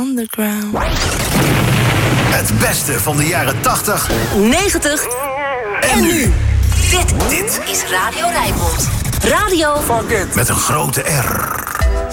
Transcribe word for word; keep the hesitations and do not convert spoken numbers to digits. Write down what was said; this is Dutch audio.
underground. Het beste van de jaren tachtig, negentig en nu. Dit, dit is Radio Rijnmond. Radio met een grote R.